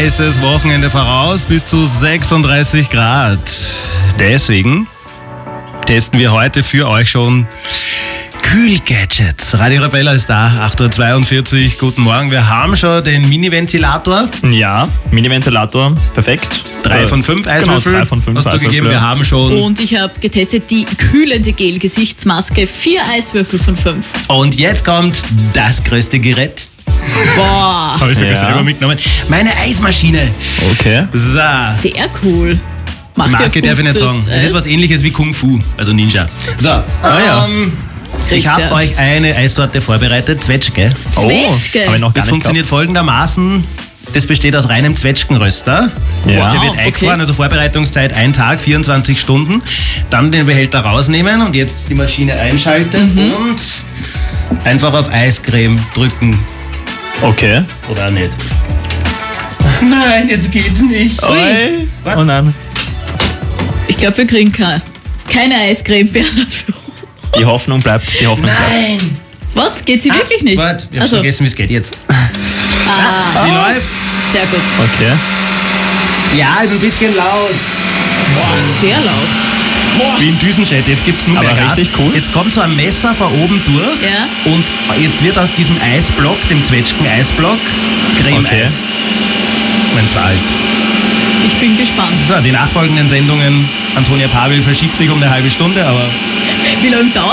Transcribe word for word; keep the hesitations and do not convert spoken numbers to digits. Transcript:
heißes Wochenende voraus, bis zu sechsunddreißig Grad. Deswegen testen wir heute für euch schon Kühlgadgets. Radio Arabella ist da, acht Uhr zweiundvierzig. Guten Morgen, wir haben schon den Mini-Ventilator. Ja, Mini-Ventilator, perfekt. Drei von fünf Eiswürfel Genau, drei von fünf hast du Eiswürfel. gegeben, wir haben schon. Und ich habe getestet die kühlende Gel-Gesichtsmaske. Vier Eiswürfel von fünf. Und jetzt kommt das größte Gerät. Boah, Habe ich sogar Ja. selber mitgenommen. Meine Eismaschine. Okay. So. sehr cool. Macht Marke ja darf ich nicht gutes sagen. Es Eis. ist was ähnliches wie Kung Fu, also Ninja. So, Ah, ja. ähm, ich Christian. habe euch eine Eissorte vorbereitet, Zwetschge. Zwetschge. Oh, habe ich noch gar Das nicht funktioniert folgendermaßen. Das besteht aus reinem Zwetschgenröster. Ja. Der Wow, wird eingefroren, okay. also Vorbereitungszeit ein Tag, vierundzwanzig Stunden. Dann den Behälter rausnehmen und jetzt die Maschine einschalten Mhm. und einfach auf Eiscreme drücken. Okay. Oder nicht? Nein, jetzt geht's nicht. Oi. Was? Oh nein. Ich glaube, wir kriegen keine, keine Eiscreme, Bernhard. für uns. Die Hoffnung bleibt, die Hoffnung bleibt. Nein! Was? Geht sie wirklich nicht? Warte, ich hab Also, vergessen, wie es geht jetzt. ah, Sie läuft. sehr gut. Okay. Ja, ist ein bisschen laut. Sehr laut. Boah. Wie im Düsenjet, jetzt gibt's nur Aber mehr Gas. richtig cool. Jetzt kommt so ein Messer von oben durch Ja. und jetzt wird aus diesem Eisblock, dem Zwetschgen-Eisblock, Creme-Eis. Okay. Wenn es wahr ist. Ich bin gespannt. So, die nachfolgenden Sendungen, Antonia Pavel verschiebt sich um eine halbe Stunde, aber Wie lange dauert